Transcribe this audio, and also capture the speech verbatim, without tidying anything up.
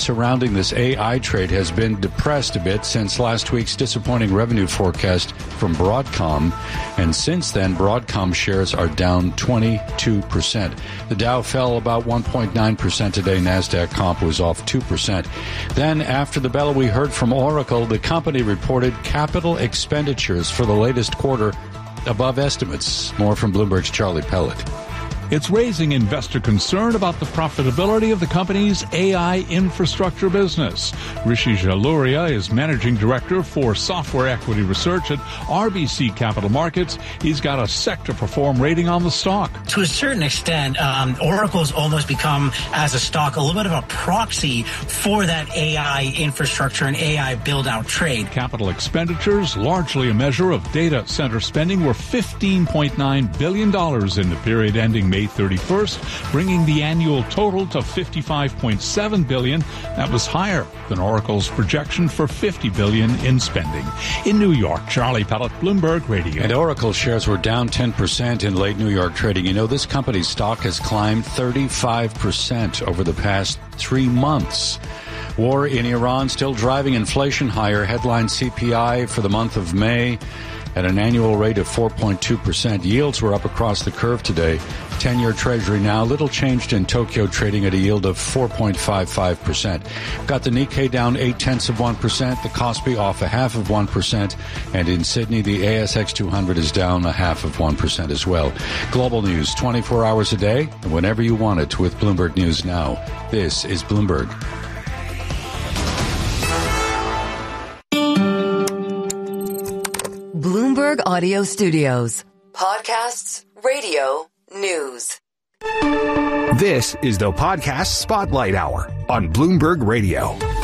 surrounding this A I trade has been depressed a bit since last week's disappointing revenue forecast from Broadcom. And since then, Broadcom shares are down twenty-two percent. The Dow fell about one point nine percent today. NASDAQ comp was off two percent. Then, after the bell, we heard from Oracle. The company reported capital expenditures for the latest quarter above estimates. More from Bloomberg's Charlie Pellet. It's raising investor concern about the profitability of the company's A I infrastructure business. Rishi Jaluria is managing director for software equity research at R B C Capital Markets. He's got a sector perform rating on the stock. To a certain extent, um, Oracle's almost become, as a stock, a little bit of a proxy for that A I infrastructure and A I build-out trade. Capital expenditures, largely a measure of data center spending, were fifteen point nine billion dollars in the period ending May thirty-first, bringing the annual total to fifty-five point seven billion dollars. That was higher than Oracle's projection for fifty billion dollars in spending. In New York, Charlie Pellet, Bloomberg Radio. And Oracle shares were down ten percent in late New York trading. You know, this company's stock has climbed thirty-five percent over the past three months. War in Iran still driving inflation higher. Headline C P I for the month of May at an annual rate of four point two percent. Yields were up across the curve today. ten-year Treasury now little changed in Tokyo, trading at a yield of four point five five percent. Got the Nikkei down eight-tenths of one percent, the Kospi off a half of one percent, and in Sydney, the A S X two hundred is down a half of one percent as well. Global news twenty-four hours a day, and whenever you want it with Bloomberg News Now. This is Bloomberg. Bloomberg Audio Studios. Podcasts, radio, news. This is the Podcast Spotlight Hour on Bloomberg Radio.